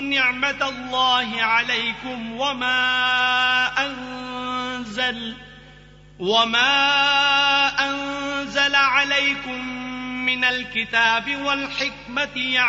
निअमतल्लाहि अलैकुम वमा अंज़ल अलैकुम मिनल किताबि वल हिक्मति